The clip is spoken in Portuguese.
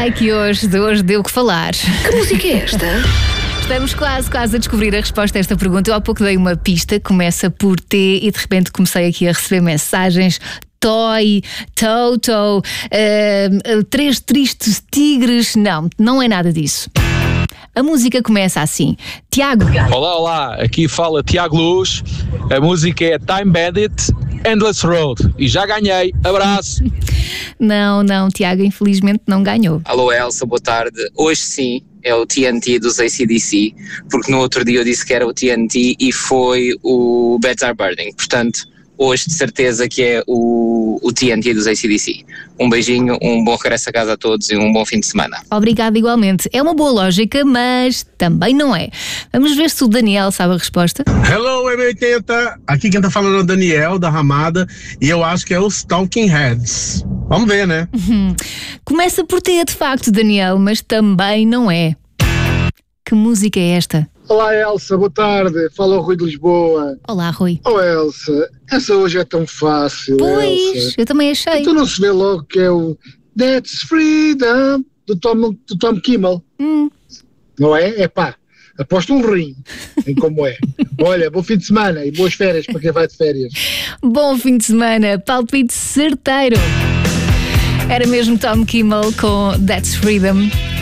Ai, que hoje deu o que falar. Que música é esta? Estamos quase a descobrir a resposta a esta pergunta. Eu há pouco dei uma pista, começa por T e de repente comecei aqui a receber mensagens. Toy, Toto, Três Tristes Tigres. Não é nada disso. A música começa assim. Tiago. Olá, aqui fala Tiago Luz. A música é Time Bandit, Endless Road. E já ganhei. Abraço. Não, Tiago, infelizmente não ganhou. Alô Elsa, boa tarde. Hoje sim é o TNT dos AC/DC, porque no outro dia eu disse que era o TNT e foi o Beds Are Burning. Portanto, hoje de certeza que é o TNT dos AC/DC. Um beijinho, um bom regresso a casa a todos e um bom fim de semana. Obrigada igualmente. É uma boa lógica, mas também não é. Vamos ver se o Daniel sabe a resposta. Hello, M80. Aqui quem tá falando é o Daniel, da Ramada, e eu acho que é os Talking Heads. Vamos ver, né? Começa por T, de facto, Daniel, mas também não é. Que música é esta? Olá Elsa, boa tarde. Fala o Rui de Lisboa. Olá, Rui. Oh Elsa, essa hoje é tão fácil, Pois, Elsa. eu também achei. Então não se vê logo que é o That's Freedom do Tom Kimmel. Não é? É pá, aposto um rim em como é. Olha, bom fim de semana e boas férias para quem vai de férias. Bom fim de semana, palpite certeiro. Era mesmo Tom Kimmel com That's Freedom.